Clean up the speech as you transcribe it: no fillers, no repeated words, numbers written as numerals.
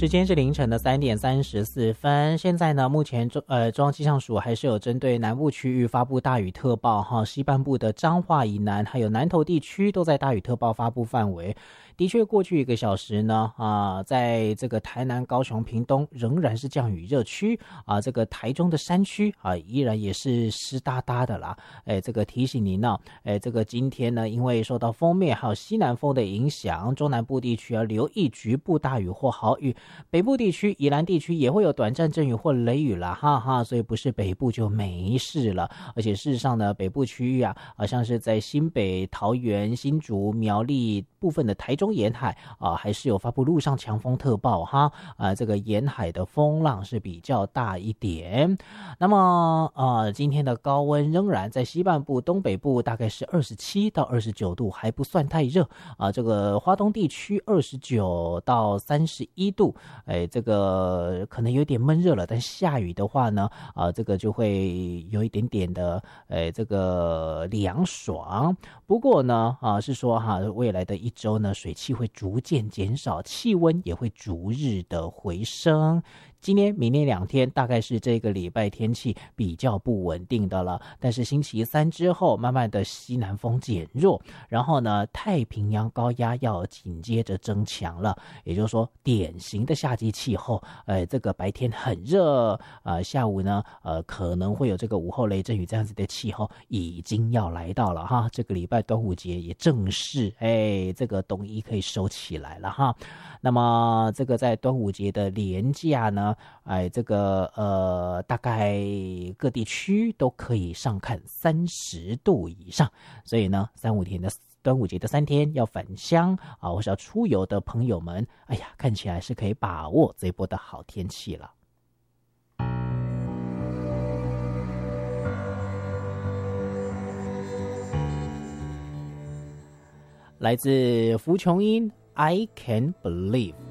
时间是凌晨的3:34，现在呢，目前中央气象署还是有针对南部区域发布大雨特报哈，西半部的彰化以南还有南投地区都在大雨特报发布范围。的确，过去1个小时呢，在这个台南、高雄、屏东仍然是降雨热区啊，这个台中的山区啊，依然也是湿哒哒的啦。这个提醒您呢，这个今天呢，因为受到锋面还有西南风的影响，中南部地区要留意局部大雨或豪雨，北部地区、宜兰地区也会有短暂阵雨或雷雨啦，哈哈，所以不是北部就没事了。而且事实上呢，北部区域啊，像是在新北、桃园、新竹、苗栗部分的台中沿海啊，还是有发布陆上强风特报哈，这个沿海的风浪是比较大一点。那么今天的高温仍然在西半部、东北部大概是27到29度，还不算太热啊。这个花东地区29到31度，这个可能有点闷热了，但下雨的话呢，这个就会有一点点的这个凉爽。不过呢，是说未来的1周呢，水汽会逐渐减少，气温也会逐日的回升。今天、明天2天大概是这个礼拜天气比较不稳定的了，但是星期3之后，慢慢的西南风减弱，然后呢，太平洋高压要紧接着增强了，也就是说，典型的夏季气候，这个白天很热，下午呢，可能会有这个午后雷阵雨这样子的气候已经要来到了哈。这个礼拜端午节也正式，这个冬衣可以收起来了哈。那么这个在端午节的连假呢，这个大概各地区都可以上看30度以上，所以呢，3-5天的端午节的3天要返乡或是要出游的朋友们，看起来是可以把握这一波的好天气了。来自福琼英 I Can Believe。